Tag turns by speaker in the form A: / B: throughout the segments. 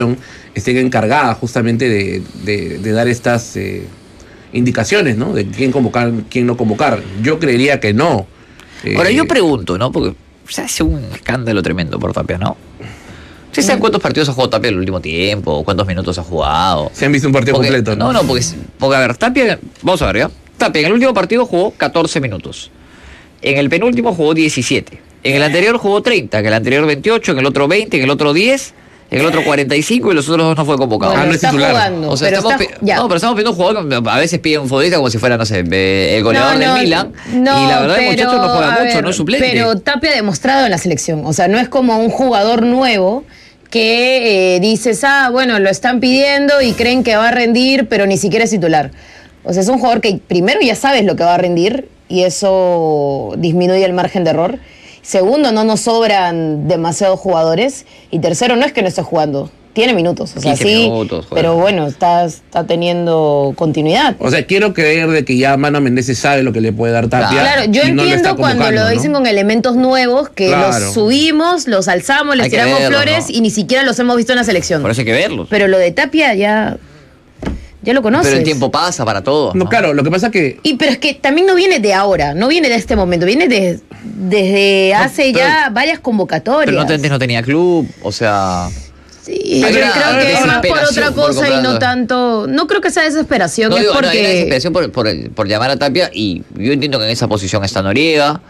A: estén encargadas justamente de dar estas indicaciones, ¿no? De quién convocar, quién no convocar. Yo creería que no.
B: Ahora yo pregunto, ¿no? Porque se hace un escándalo tremendo por Tapia, ¿no? ¿Ustedes saben cuántos partidos ha jugado Tapia en el último tiempo? ¿Cuántos minutos ha jugado?
A: Se han visto un partido completo, ¿no?
B: No, porque a ver, Tapia, vamos a ver, ¿ya? Tapia en el último partido jugó 14 minutos. En el penúltimo jugó 17. En el anterior jugó 30, en el anterior 28, en el otro 20, en el otro 10, en el otro 45 y los otros dos no fue convocado.
C: Bueno,
A: no es
C: está
A: titular.
C: jugando.
B: O sea,
C: pero
B: estamos viendo un jugador que a veces pide un futbolista como si fuera, no sé, el goleador del Milan. Y la verdad, el muchacho no juega mucho, no es suplente.
C: Pero Tapia ha demostrado en la selección. O sea, no es como un jugador nuevo que dices, bueno, lo están pidiendo y creen que va a rendir, pero ni siquiera es titular. O sea, es un jugador que primero ya sabes lo que va a rendir y eso disminuye el margen de error. Segundo, no nos sobran demasiados jugadores. Y tercero, no es que no esté jugando. Tiene minutos, o sea, sí,
B: minutos,
C: pero bueno, está teniendo continuidad.
A: O sea, quiero creer de que ya Mano Menezes sabe lo que le puede dar Tapia.
C: Claro, yo entiendo cuando lo dicen con elementos nuevos, que los subimos, los alzamos, les tiramos flores y ni siquiera los hemos visto en la selección.
B: Por eso hay que verlos.
C: Pero lo de Tapia ya lo conoces.
B: Pero el tiempo pasa para todos.
A: No, claro, lo que pasa que...
C: Pero es que también no viene de ahora, no viene de este momento, viene desde hace ya varias convocatorias.
B: Pero no tenía club, o sea...
C: Sí, yo creo que es más por otra cosa y no tanto... No creo que sea desesperación,
B: no,
C: es
B: digo,
C: porque...
B: No, hay desesperación por llamar a Tapia y yo entiendo que en esa posición está Noriega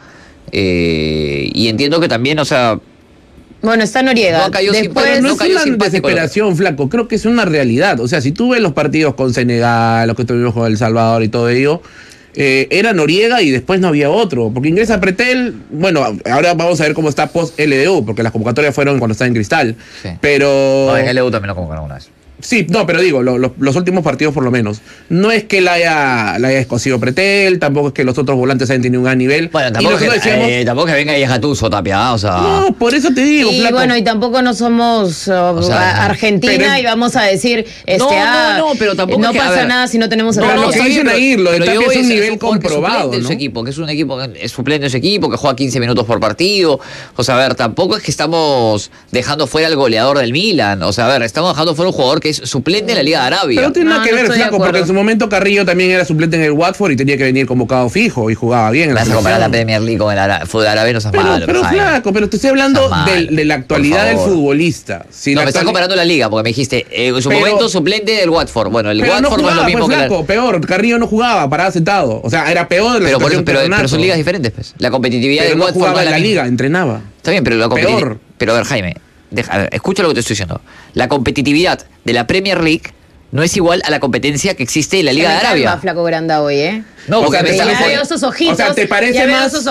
B: y entiendo que también, o sea...
C: Bueno, está Noriega.
A: No es una desesperación, flaco. Creo que es una realidad. O sea, si tú ves los partidos con Senegal, los que tuvimos con El Salvador y todo ello, era Noriega y después no había otro. Porque ingresa Pretel. Bueno, ahora vamos a ver cómo está post LDU, porque las convocatorias fueron cuando estaba en Cristal. Sí. Pero...
B: No, en LDU también lo convocaron una vez.
A: Sí, no, pero digo, los últimos partidos por lo menos. No es que la haya escocido Pretel, tampoco es que los otros volantes hayan tenido un gran nivel.
B: Bueno, tampoco que venga y es Gattuso, Tapia, o sea...
A: No, por eso te digo,
C: flaco. Bueno, y tampoco no somos Argentina y vamos a decir,
B: pero tampoco
C: no pasa nada si no tenemos el
A: lo que dicen ahí, lo de Tapia es un nivel comprobado, ¿no?
B: Su equipo, que es un equipo, es suplente de su equipo, que juega 15 minutos por partido. O sea, a ver, tampoco es que estamos dejando fuera al goleador del Milan. O sea, a ver, estamos dejando fuera un jugador que es suplente en la Liga de Arabia.
A: Pero no tiene nada que ver, flaco, porque en su momento Carrillo también era suplente en el Watford y tenía que venir convocado fijo y jugaba bien.
B: Vas a comparar la Premier League con el fútbol árabe, no seas malo.
A: Pero flaco, pero te estoy hablando de la actualidad del futbolista.
B: Si no, me estás comparando la Liga, porque me dijiste, en su momento suplente del Watford. Bueno, el Watford no jugaba, no es lo mismo
A: pues, flaco, peor, Carrillo no jugaba, paraba sentado. O sea, era peor de la situación.
B: Pero son ligas diferentes, pues. La competitividad del Watford
A: jugaba en la liga, entrenaba.
B: Está bien, pero la competitividad... Pero a ver, Jaime, escucha lo que te estoy diciendo. La competitividad de la Premier League no es igual a la competencia que existe en la Liga de Arabia.
C: Flaco Granda hoy, ¿eh?
B: No, porque
C: ya veo esos ojitos.
A: O sea, ¿te parece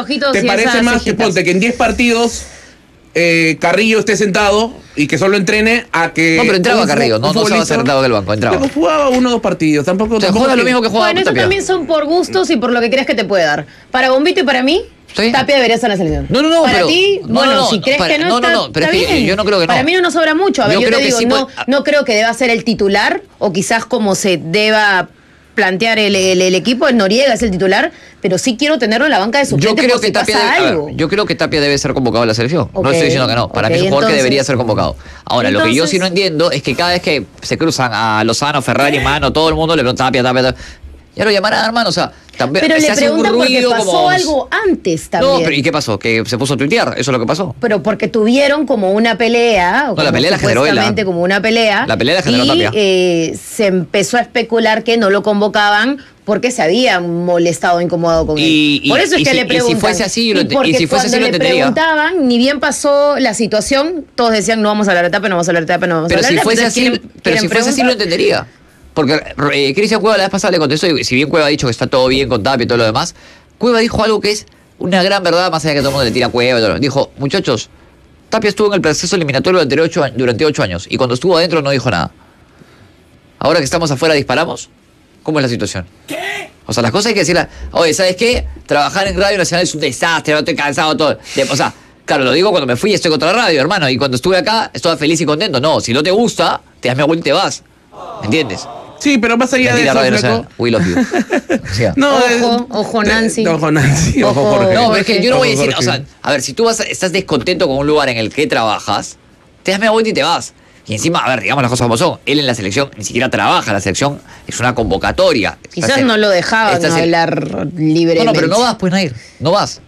A: más que ponte que en 10 partidos Carrillo esté sentado y que solo entrene a que...
B: No, pero entraba Carrillo, no estaba sentado del banco, entraba.
A: Pero jugaba 1 o 2 partidos, tampoco
B: juega lo mismo que jugaba.
C: Bueno, eso también son por gustos y por lo que crees que te puede dar. Para Bombito y para mí, ¿sí? Tapia debería estar en la selección.
B: No,
C: para
B: pero...
C: ti, si crees que no,
B: pero
C: está
B: es que
C: bien.
B: yo no creo que no.
C: Para mí no nos sobra mucho. A ver, yo te digo,
B: sí
C: no creo que deba ser el titular o quizás como se deba plantear el equipo, el Noriega es el titular, pero sí quiero tenerlo en la banca de suplente por si pasa algo.
B: Yo creo que Tapia debe ser convocado a la selección. No estoy diciendo que no. Para mí es un jugador que debería ser convocado. Ahora, lo que yo sí no entiendo es que cada vez que se cruzan a Lozano, Ferrari, Mano, todo el mundo le pregunta Tapia. Ya lo llamarán, hermano, o sea, también
C: pero
B: se
C: le
B: hace un
C: preguntan porque
B: ruido
C: pasó algo antes también.
B: No, pero ¿y qué pasó? ¿Que se puso a tuitear? ¿Eso es lo que pasó?
C: Pero porque tuvieron como una pelea.
B: No, la pelea la generó él.
C: Como una pelea.
B: La pelea la generó Tapia.
C: Se empezó a especular que no lo convocaban porque se había molestado, incomodado con él. Por eso es que le preguntan.
B: Y si fuese así, lo
C: entendería. Le preguntaban, ni bien pasó la situación, todos decían, no vamos a hablar de Tapia, no vamos a hablar de Tapia, no vamos a hablar de Tapia.
B: Pero si fuese así, lo entendería. Porque Cristian Cueva la vez pasada le contestó, y si bien Cueva ha dicho que está todo bien con Tapia y todo lo demás, Cueva dijo algo que es una gran verdad, más allá de que todo el mundo le tira a Cueva y todo. Dijo, muchachos, Tapia estuvo en el proceso eliminatorio durante 8 años, y cuando estuvo adentro no dijo nada. Ahora que estamos afuera disparamos, ¿cómo es la situación? ¿Qué? O sea, las cosas hay que decirlas. Oye, ¿sabes qué? Trabajar en Radio Nacional es un desastre, no estoy cansado, todo. O sea, claro, lo digo cuando me fui y estoy contra la radio, hermano, y cuando estuve acá estaba feliz y contento. No, si no te gusta, te das mi vuelta y te vas. ¿Me entiendes?
A: Sí, pero más allá de eso,
B: flaco... We love you.
C: O sea, ojo Nancy.
A: Ojo Nancy, ojo Jorge.
B: No, es que yo no voy a decir, o sea, a ver, si tú estás descontento con un lugar en el que trabajas, te das media vuelta y te vas. Y encima, a ver, digamos las cosas como son. Él en la selección ni siquiera trabaja, la selección es una convocatoria.
C: Quizás no lo dejaban hablar libremente.
B: No, pero no vas, pues, Nair. No vas.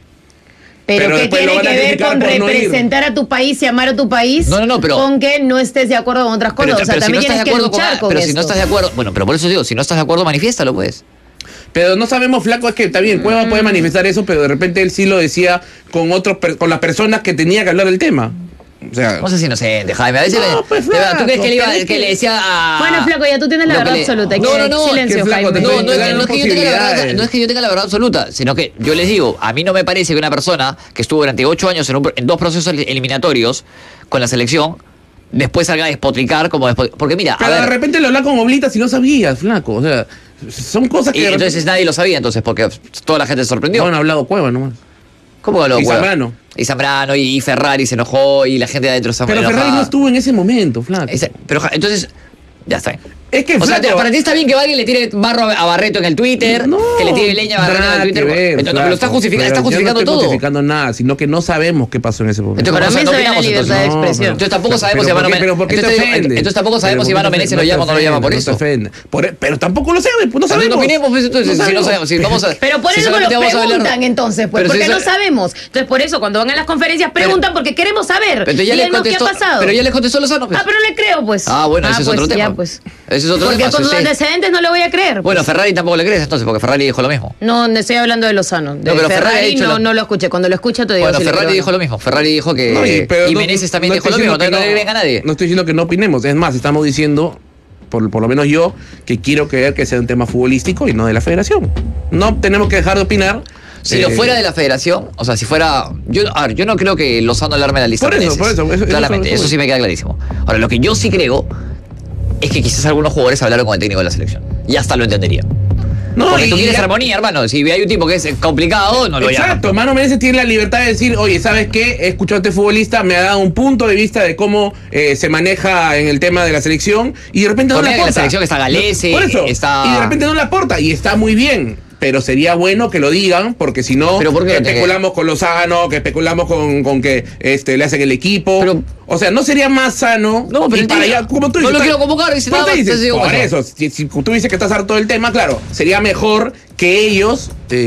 C: Pero ¿qué tiene que ver con representar a tu país y amar a tu país?
B: No, pero
C: con que no estés de acuerdo con otras cosas. O sea, también tienes que luchar con
B: Pero
C: esto.
B: si no estás de acuerdo, bueno, pero por eso digo, si no estás de acuerdo, manifiéstalo, pues.
A: Pero no sabemos, Flaco, es que está bien, Cueva puede manifestar eso, pero de repente él sí lo decía con con las personas que tenía que hablar del tema. O sea,
B: no sé si inocente, Jaime. A veces
A: pues, Flaco,
B: ¿tú crees que le decía a...
C: Bueno, Flaco, ya tú tienes la verdad absoluta.
B: No,
C: silencio,
A: Flaco,
C: Jaime.
B: No es que yo tenga la verdad absoluta, sino que yo les digo, a mí no me parece que una persona que estuvo durante 8 años en 2 procesos eliminatorios con la selección después salga a despotricar como porque mira,
A: pero
B: a ver,
A: de repente lo habla con oblitas y no sabías, Flaco. O sea, son cosas que...
B: y entonces nadie lo sabía, entonces, porque toda la gente se sorprendió.
A: No han hablado Cueva nomás.
B: ¿Cómo que habló
A: Y
B: Cueva?
A: Zambrano.
B: Y Zambrano, y Ferrari se enojó, y la gente de adentro se enojó.
A: Pero Ferrari no estuvo en ese momento, Flaco.
B: Pero entonces, ya está.
A: Es que,
B: o
A: Flaco,
B: sea, para ti está bien que alguien le tire barro a Barreto en el Twitter,
A: no,
B: que le tire leña a Barreto en el Twitter. Entonces,
A: Flaco,
B: lo está justificando,
A: pero
B: está justificando
A: yo no estoy
B: todo.
A: justificando nada, sino que no sabemos qué pasó en ese momento.
B: Entonces,
C: Para mí
B: no
C: eso es la
B: opinamos,
C: libertad de
B: entonces.
C: expresión.
B: Entonces tampoco sabemos si Ivano Menezes.
A: Pero ¿por qué te ofende?
B: Entonces tampoco sabemos si Ivano Menezes lo llama o no lo llama por eso.
A: Pero tampoco lo sabe, pues no sabemos.
B: No opinemos, pues, entonces, si no sabemos, si vamos a...
C: Pero por
B: si
C: eso lo
B: solamente vamos a hablar-
C: preguntan entonces, pues,
B: Pero si
C: porque no
B: eso-
C: sabemos. Entonces, por eso, cuando van a las conferencias, preguntan porque queremos saber.
B: Pero ya les
C: Díganos qué ha
B: contestó,
C: pasado.
B: pero ya les contestó Lozano, pues.
C: Ah, pero no le creo, pues.
B: Ah, bueno, ese es
C: pues,
B: otro tema.
C: Ya, pues.
B: Ese es otro
C: Porque
B: tema.
C: con
B: si
C: sus
B: usted-
C: antecedentes no le voy a creer.
B: Bueno, Ferrari tampoco le crees entonces, porque Ferrari dijo lo mismo.
C: No, estoy hablando de Lozano. De
B: pero Ferrari ha
C: Ferrari
B: dicho
C: no lo escuché. Cuando lo escucho te digo
B: Bueno,
C: si le
B: Ferrari
C: creo o
B: dijo
C: no.
B: lo mismo. Ferrari dijo que...
A: No, pero
B: y
A: no-
B: Menezes también
A: no
B: dijo
A: estoy
B: lo mismo.
A: diciendo
B: No le venga a nadie.
A: No estoy diciendo que no opinemos. Es más, estamos diciendo, por lo menos yo, que quiero creer que sea un tema futbolístico y no de la federación. No tenemos que dejar de opinar.
B: Si lo fuera de la federación, o sea, si fuera... A ver, yo no creo que Lozano alarme la lista
A: Por eso,
B: Menezes.
A: por eso,
B: Claramente, eso sí me queda clarísimo. Ahora, lo que yo sí creo es que quizás algunos jugadores hablaron con el técnico de la selección. Y hasta lo entendería.
A: No,
B: Porque tú quieres
A: ya-
B: armonía, hermano. Si hay un tipo que es complicado, no lo llaman.
A: Exacto, Mano Menezes tiene la libertad de decir, oye, ¿sabes qué? He escuchado a este futbolista, me ha dado un punto de vista de cómo se maneja en el tema de la selección y de repente no
B: Porque
A: le
B: en la
A: aporta.
B: selección está Galese,
A: Por eso,
B: está...
A: y de repente no le aporta y está muy bien. Pero sería bueno que lo digan, porque si no,
B: ¿Pero por qué?
A: especulamos con Lozano, que especulamos con que le hacen el equipo.
B: Pero-
A: o sea, ¿no sería más sano?
B: No, pero
A: y para
B: entiendo.
A: allá, como tú
B: No
A: dices,
B: lo quiero convocar, dice,
A: ¿por
B: nada
A: qué
B: más,
A: dices?
B: te digo
A: Por
B: eso.
A: eso, si tú dices que estás harto del tema, claro, sería mejor que ellos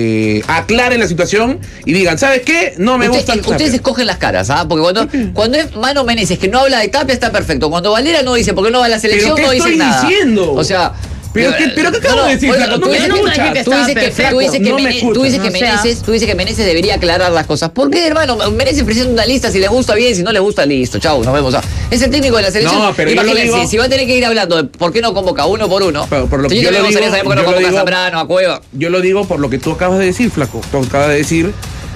A: aclaren la situación y digan, ¿sabes qué? No me gusta.
B: Ustedes escogen las caras, ¿ah? Porque cuando es Mano Menezes que no habla de Tapia está perfecto. Cuando Valera no dice porque no va a la selección,
A: ¿Pero qué
B: no dice
A: estoy
B: nada.
A: diciendo?
B: O sea...
A: ¿Pero qué acabo de decir, Flaco? No me escuchas.
B: Tú dices que Menezes debería aclarar las cosas. ¿Por qué, hermano? Menezes presenta una lista, si les gusta bien, si no les gusta, listo, chau, nos vemos. O sea, es el técnico de la selección.
A: No, pero yo lo
B: imagínense,
A: digo-
B: si va a tener que ir hablando de por qué no convoca uno por uno.
A: Pero por lo que
B: yo
A: yo lo
B: también me gustaría
A: digo-
B: saber por qué no
A: yo lo
B: convoca a
A: digo-
B: Zambrano, a Cueva.
A: Yo lo digo por lo que tú acabas de decir, Flaco. Tú acabas de decir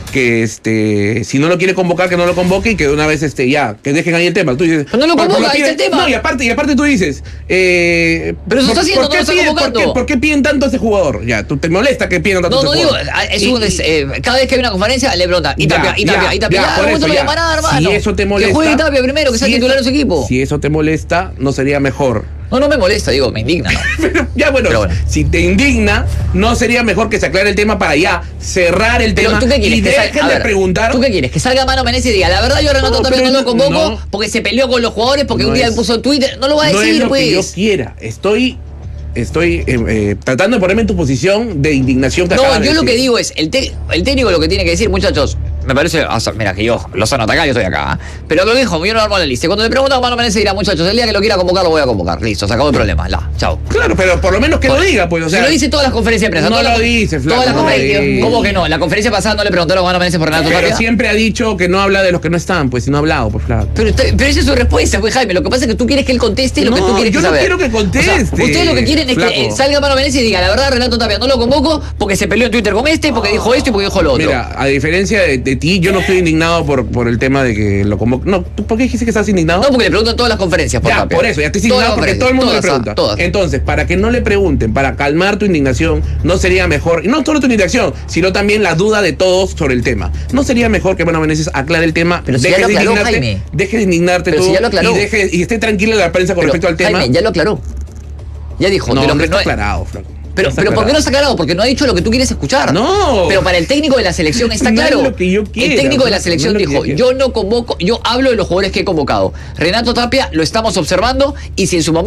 A: que si no lo quiere convocar, que no lo convoque y que de una vez ya, que dejen ahí el tema. Tú dices,
B: Pero no lo
A: por
B: convoca,
A: lo que
B: ahí está el tema.
A: No, y aparte tú dices,
B: Pero eso está haciendo, no lo está convocando.
A: ¿por qué piden tanto a ese jugador? Ya, tú te molesta que pidan tanto
B: No,
A: a
B: no
A: ese
B: digo,
A: jugador.
B: cada vez que hay una conferencia le preguntan, y Tapia.
A: por
B: Ya,
A: eso,
B: no lo
A: ya.
B: llama nada, hermano.
A: Si eso te molesta.
B: Que juegue Tapia primero, que sea
A: si
B: titular
A: eso-
B: en su equipo.
A: Si eso te molesta, no sería mejor.
B: No me molesta, digo, me indigna, ¿no?
A: Ya bueno,
B: Pero bueno.
A: si te indigna, ¿no sería mejor que se aclare el tema para ya cerrar el
B: Pero
A: tema
B: ¿tú qué quieres?
A: y dejen de preguntar?
B: ¿Tú qué quieres? Que salga Mano Menezes y diga, la verdad yo a Renato
A: No,
B: Tapia
A: pero
B: no lo convoco
A: no.
B: porque se peleó con los jugadores, porque
A: No
B: un día
A: es-
B: me puso en Twitter. No lo va a
A: No
B: decir,
A: es lo
B: pues.
A: que yo quiera. Estoy tratando de ponerme en tu posición de indignación que
B: No,
A: acabas de
B: yo lo que
A: decir.
B: digo es, el técnico lo que tiene que decir, muchachos, me parece, o sea, mira, que yo, Lozano está acá, yo estoy acá, ¿eh? Pero lo dijo, yo no armo la lista. Y cuando le preguntan a Mano Menezes dirá, muchachos, el día que lo quiera convocar lo voy a convocar. Listo, se acabó el problema. Chao.
A: Claro, pero por lo menos que lo diga, pues, o sea.
B: Se lo dice todas las conferencias de prensa.
A: No
B: todas
A: lo
B: las-
A: dice, Flaco,
B: Todas las
A: no lo
B: conferencias.
A: dice.
B: ¿Cómo que no? La conferencia pasada no le preguntaron a Mano Menezes por Renato
A: Pero
B: Tapia.
A: siempre ha dicho que no habla de los que no están, pues si no ha hablado, pues Flaco.
B: Pero esa es su respuesta, pues Jaime. Lo que pasa es que tú quieres que él conteste lo que
A: No,
B: tú quieres
A: yo
B: que
A: no
B: saber.
A: quiero que conteste,
B: O sea, ustedes lo que quieren es que
A: Flaco.
B: salga Mano Menezes y diga, la verdad, Renato Tapia no lo convoco porque se peleó en Twitter con porque dijo esto y porque dijo lo otro.
A: Mira, a diferencia de ti, yo no estoy indignado por el tema de que lo convoco. No, ¿tú por qué dijiste que estás indignado?
B: No, porque le preguntan todas las conferencias por
A: Ya,
B: Tapia.
A: por eso, ya estoy
B: Todas
A: indignado
B: las
A: porque todo el mundo
B: conferencias,
A: le pregunta.
B: Todas.
A: Entonces, para que no le pregunten, para calmar tu indignación, no sería mejor, y no solo tu indignación, sino también la duda de todos sobre el tema. ¿No sería mejor que Mano Menezes aclare el tema?
B: Pero si ya lo aclaró,
A: indignarte,
B: Jaime.
A: deje de indignarte
B: Pero
A: tú
B: si ya lo aclaró.
A: y esté tranquila la prensa con
B: Pero,
A: respecto al tema.
B: Jaime, ya lo aclaró. Ya dijo,
A: no,
B: de lo
A: no
B: que
A: está
B: no
A: aclarado, Flaco.
B: Pero ¿por qué no se ha aclarado? Porque no ha dicho lo que tú quieres escuchar.
A: No.
B: Pero para el técnico de la selección está
A: No es
B: claro.
A: lo que yo quiera,
B: el técnico de la
A: no
B: selección
A: es lo que
B: dijo,
A: yo quiera.
B: yo no convoco, yo hablo de los jugadores que he convocado. Renato Tapia lo estamos observando y si en su momento